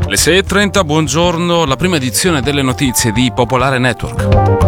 Le 6.30, buongiorno, la prima edizione delle notizie di Popolare Network.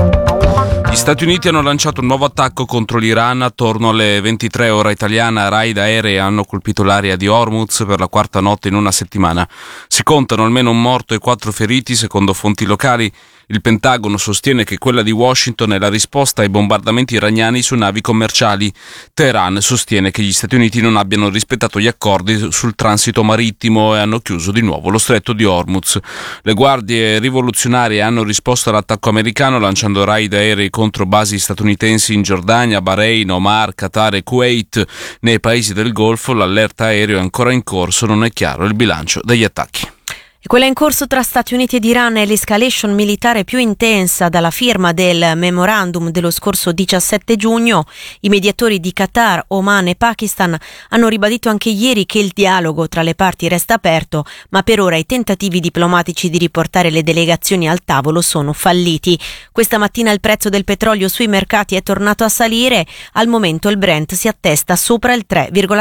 Gli Stati Uniti hanno lanciato un nuovo attacco contro l'Iran. Attorno alle 23 ora italiana, raid aerei hanno colpito l'area di Hormuz per la quarta notte in una settimana. Si contano almeno un morto e 4 feriti, secondo fonti locali. Il Pentagono sostiene che quella di Washington è la risposta ai bombardamenti iraniani su navi commerciali. Teheran sostiene che gli Stati Uniti non abbiano rispettato gli accordi sul transito marittimo e hanno chiuso di nuovo lo stretto di Hormuz. Le guardie rivoluzionarie hanno risposto all'attacco americano lanciando raid aerei contro basi statunitensi in Giordania, Bahrain, Omar, Qatar e Kuwait. Nei paesi del Golfo l'allerta aereo è ancora in corso, non è chiaro il bilancio degli attacchi. E quella in corso tra Stati Uniti ed Iran è l'escalation militare più intensa dalla firma del memorandum dello scorso 17 giugno. I mediatori di Qatar, Oman e Pakistan hanno ribadito anche ieri che il dialogo tra le parti resta aperto, ma per ora i tentativi diplomatici di riportare le delegazioni al tavolo sono falliti. Questa mattina il prezzo del petrolio sui mercati è tornato a salire. Al momento il Brent si attesta sopra il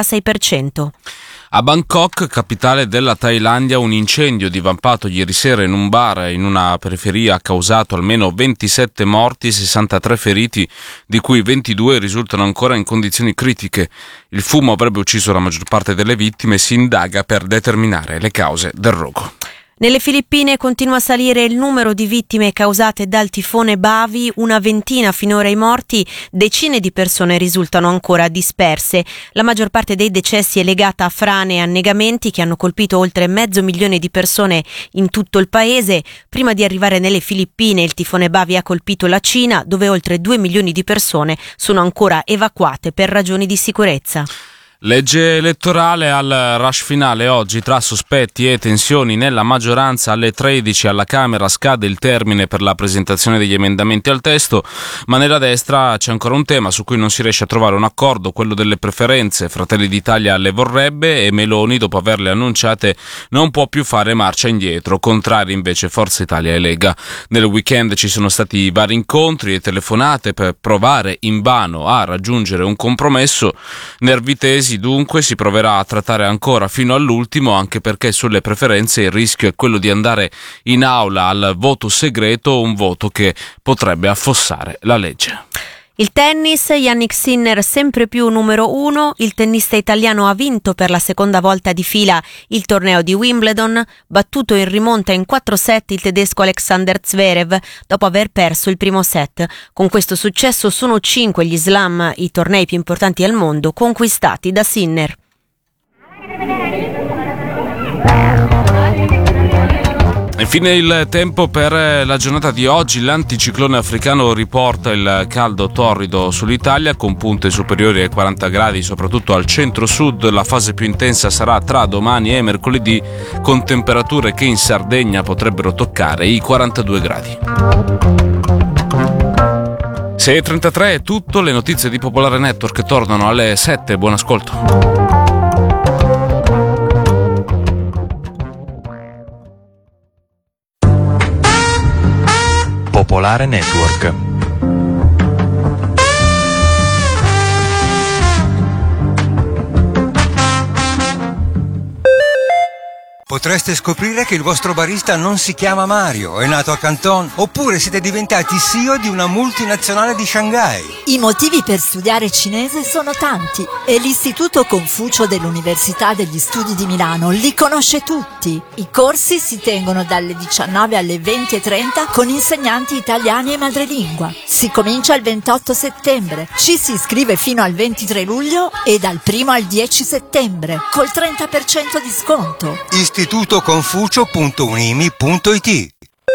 3,6%. A Bangkok, capitale della Thailandia, un incendio divampato ieri sera in un bar in una periferia ha causato almeno 27 morti e 63 feriti, di cui 22 risultano ancora in condizioni critiche. Il fumo avrebbe ucciso la maggior parte delle vittime e si indaga per determinare le cause del rogo. Nelle Filippine continua a salire il numero di vittime causate dal tifone Bavi, una ventina finora i morti, decine di persone risultano ancora disperse. La maggior parte dei decessi è legata a frane e annegamenti che hanno colpito oltre 500.000 di persone in tutto il paese. Prima di arrivare nelle Filippine, il tifone Bavi ha colpito la Cina, dove oltre 2 milioni di persone sono ancora evacuate per ragioni di sicurezza. Legge elettorale al rush finale oggi tra sospetti e tensioni nella maggioranza. Alle 13 alla Camera scade il termine per la presentazione degli emendamenti al testo, ma nella destra c'è ancora un tema su cui non si riesce a trovare un accordo, quello delle preferenze. Fratelli d'Italia le vorrebbe e Meloni, dopo averle annunciate, non può più fare marcia indietro. Contrari invece Forza Italia e Lega. Nel weekend ci sono stati vari incontri e telefonate per provare invano a raggiungere un compromesso. Nervi tesi, dunque si proverà a trattare ancora fino all'ultimo, anche perché sulle preferenze il rischio è quello di andare in aula al voto segreto, un voto che potrebbe affossare la legge. Il tennis, Jannik Sinner sempre più numero 1, il tennista italiano ha vinto per la seconda volta di fila il torneo di Wimbledon, battuto in rimonta in 4 set il tedesco Alexander Zverev dopo aver perso il primo set. Con questo successo sono 5 gli slam, i tornei più importanti al mondo, conquistati da Sinner. Infine il tempo per la giornata di oggi. L'anticiclone africano riporta il caldo torrido sull'Italia con punte superiori ai 40 gradi soprattutto al centro-sud. La fase più intensa sarà tra domani e mercoledì, con temperature che in Sardegna potrebbero toccare i 42 gradi. 6.33 è tutto, le notizie di Popolare Network tornano alle 7, buon ascolto. Popolare Network. Potreste scoprire che il vostro barista non si chiama Mario, è nato a Canton, oppure siete diventati CEO di una multinazionale di Shanghai. I motivi per studiare cinese sono tanti e l'Istituto Confucio dell'Università degli Studi di Milano li conosce tutti. I corsi si tengono dalle 19 alle 20:30 con insegnanti italiani e madrelingua. Si comincia il 28 settembre, ci si iscrive fino al 23 luglio e dal 1 al 10 settembre, col 30% di sconto. istitutoconfucio.unimi.it.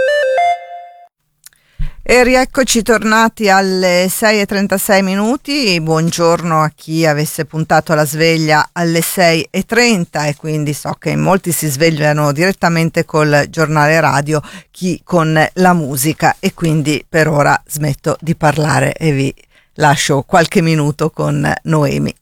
E rieccoci tornati alle 6.36 minuti. Buongiorno a chi avesse puntato la sveglia alle 6.30 e quindi so che in molti si svegliano direttamente col giornale radio, chi con la musica, e quindi per ora smetto di parlare e vi lascio qualche minuto con Noemi.